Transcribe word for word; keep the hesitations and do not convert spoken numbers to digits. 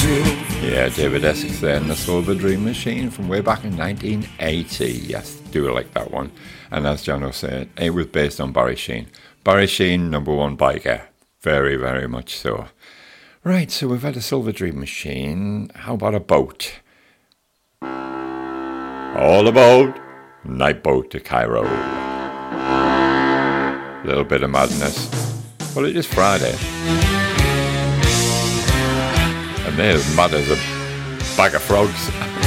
Yeah, David Essex there in the Silver Dream Machine from way back in nineteen eighty. Yes, do like that one. And as Jono said, it was based on Barry Sheene. Barry Sheene, number one biker. Very, very much so. Right, so we've had a Silver Dream Machine. How about a boat? All aboard Night Boat to Cairo. A little bit of madness. Well, it is Friday. And they're as mad as a bag of frogs.